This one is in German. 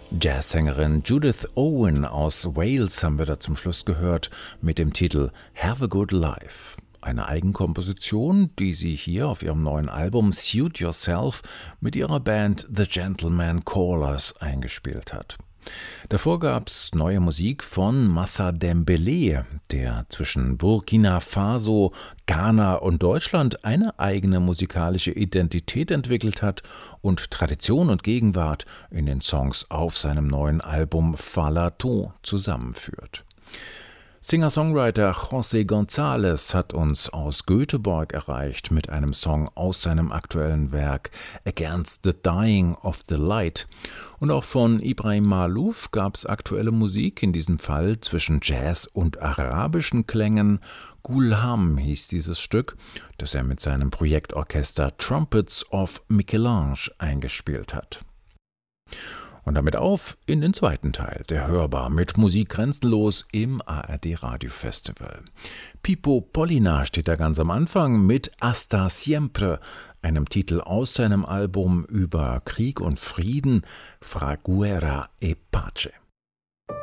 Jazzsängerin Judith Owen aus Wales haben wir da zum Schluss gehört mit dem Titel Have a Good Life. Eine Eigenkomposition, die sie hier auf ihrem neuen Album Suit Yourself mit ihrer Band The Gentleman Callers eingespielt hat. Davor gab's neue Musik von Massa Dembélé, der zwischen Burkina Faso, Ghana und Deutschland eine eigene musikalische Identität entwickelt hat und Tradition und Gegenwart in den Songs auf seinem neuen Album Falato zusammenführt. Singer-Songwriter José González hat uns aus Göteborg erreicht mit einem Song aus seinem aktuellen Werk Against the Dying of the Light. Und auch von Ibrahim Maalouf gab es aktuelle Musik, in diesem Fall zwischen Jazz und arabischen Klängen. Gulham hieß dieses Stück, das er mit seinem Projektorchester Trumpets of Michelange eingespielt hat. Und damit auf in den zweiten Teil der Hörbar mit Musik grenzenlos im ARD Radio Festival. Pipo Pollina steht da ganz am Anfang mit Hasta Siempre, einem Titel aus seinem Album über Krieg und Frieden, Fra Guerra e Pace.